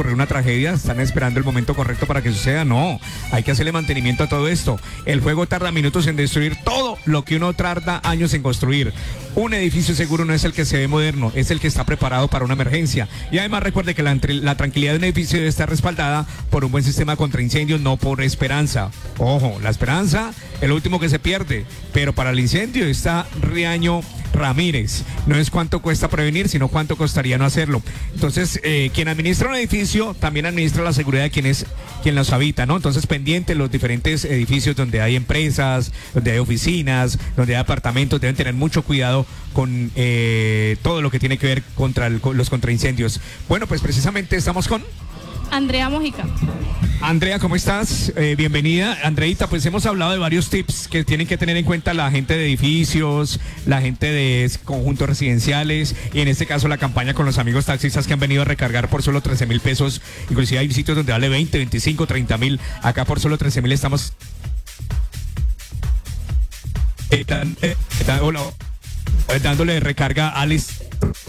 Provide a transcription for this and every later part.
ocurrir una tragedia, están esperando el momento correcto para que suceda. No, hay que hacerle mantenimiento a todo esto. El fuego tarda minutos en destruir todo lo que uno tarda años en construir. Un edificio seguro no es el que se ve moderno, es el que está preparado para una emergencia. Y además recuerde que la tranquilidad de un edificio debe estar respaldada por un buen sistema contra incendios, no por esperanza. Ojo, la esperanza es lo último que se pierde, pero para el incendio está Riaño Ramírez. No es cuánto cuesta prevenir, sino cuánto costaría no hacerlo. Entonces, quien administra un edificio también administra la seguridad de quien los habita, ¿no? Entonces, pendiente los diferentes edificios donde hay empresas, donde hay oficinas, donde hay apartamentos, deben tener mucho cuidado con todo lo que tiene que ver contra los contraincendios. Bueno, pues precisamente estamos con Andrea Mojica. Andrea, ¿cómo estás? Bienvenida. Andreita, pues hemos hablado de varios tips que tienen que tener en cuenta la gente de edificios, la gente de conjuntos residenciales y en este caso la campaña con los amigos taxistas que han venido a recargar por solo 13.000 pesos. Inclusive hay sitios donde vale 20, 25, 30.000. Acá por solo 13.000 estamos... dándole recarga a Alice.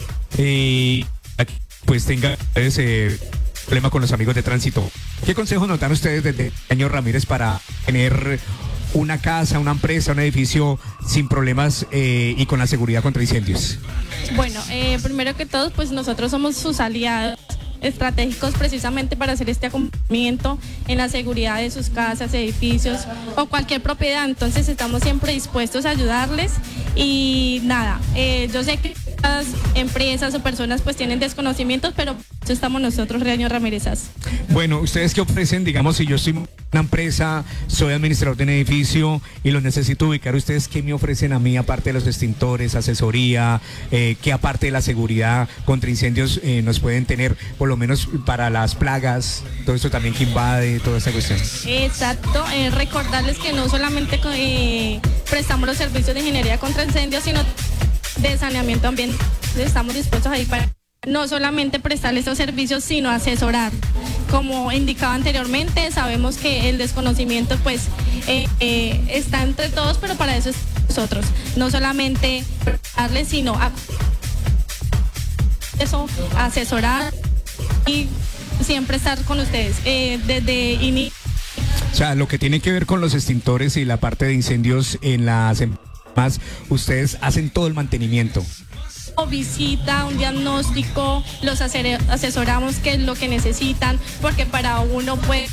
Pues tenga ese problema con los amigos de tránsito. ¿Qué consejos nos dan ustedes desde Riaño Ramírez para tener una casa, una empresa, un edificio sin problemas y con la seguridad contra incendios? Bueno, primero que todo, pues nosotros somos sus aliados estratégicos precisamente para hacer este acompañamiento en la seguridad de sus casas, edificios o cualquier propiedad. Entonces estamos siempre dispuestos a ayudarles y nada, yo sé que las empresas o personas pues tienen desconocimientos, pero eso estamos nosotros, Riaño Ramírez. Bueno, ¿ustedes qué ofrecen? Digamos, si yo soy una empresa, soy administrador de un edificio y los necesito ubicar, ¿ustedes qué me ofrecen a mí aparte de los extintores, asesoría, qué aparte de la seguridad contra incendios nos pueden tener, por lo menos para las plagas, todo esto también que invade, toda esta cuestión? Exacto, recordarles que no solamente prestamos los servicios de ingeniería contra incendios, sino de saneamiento ambiental. Estamos dispuestos ahí para no solamente prestarle estos servicios, sino asesorar. Como indicaba anteriormente, sabemos que el desconocimiento pues está entre todos, pero para eso es nosotros, no solamente darle, sino asesorar y siempre estar con ustedes desde inicio. O sea, lo que tiene que ver con los extintores y la parte de incendios en las empresas, ustedes hacen todo el mantenimiento. O visita, un diagnóstico, los asesoramos qué es lo que necesitan, porque para uno pues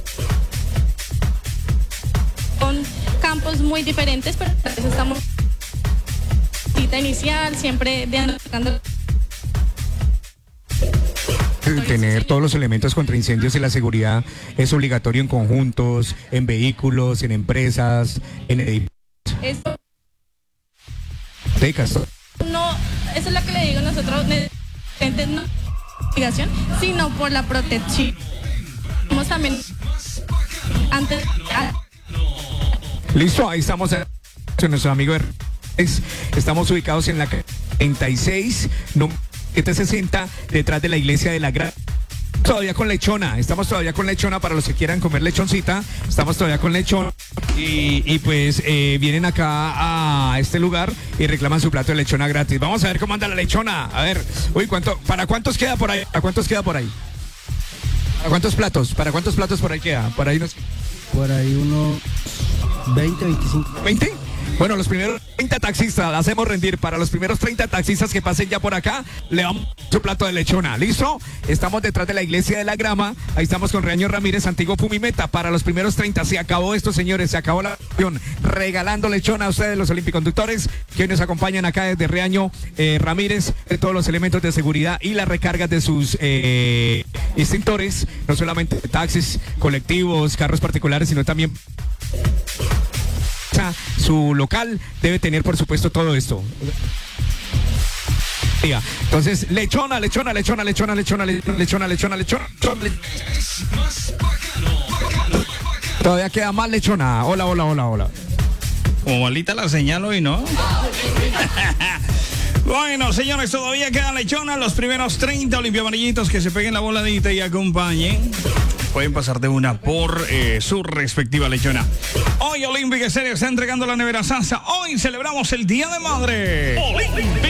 son campos muy diferentes, pero para eso estamos cita inicial, siempre diagnosticando. Tener todos los elementos contra incendios y la seguridad es obligatorio en conjuntos, en vehículos, en empresas, en edificios. No, eso es lo que le digo nosotros, no obligación, sino por la protección. Vamos también antes. Listo, ahí estamos con nuestro amigo. Estamos ubicados en la 36, 760, detrás de la iglesia de la Gran. Todavía con lechona, estamos todavía con lechona para los que quieran comer lechoncita, estamos todavía con lechón y pues vienen acá a este lugar y reclaman su plato de lechona gratis. Vamos a ver cómo anda la lechona, a ver, uy, ¿para cuántos queda por ahí? ¿Para cuántos queda por ahí? ¿Para cuántos platos? ¿Para cuántos platos por ahí queda? Por ahí unos 20, 25. ¿20? Bueno, los primeros 30 taxistas la hacemos rendir. Para los primeros 30 taxistas que pasen ya por acá, le damos su plato de lechona. ¿Listo? Estamos detrás de la iglesia de la Grama. Ahí estamos con Riaño Ramírez, antiguo Pumimeta. Para los primeros 30, se acabó esto, señores. Se acabó la acción. Regalando lechona a ustedes, los olimpiconductores, que nos acompañan acá desde Riaño Ramírez. Todos los elementos de seguridad y las recargas de sus extintores. No solamente taxis, colectivos, carros particulares, sino también... Su local debe tener, por supuesto, todo esto. Entonces, lechona. Todavía queda más lechona. Hola. Como malita la señal hoy, ¿no? Bueno, señores, todavía queda lechona. Los primeros 30 olimpiamarillitos que se peguen la voladita y acompañen. Pueden pasar de una por su respectiva lechona. Hoy Olympic Stereo está entregando la nevera Sasa. Hoy celebramos el Día de Madre.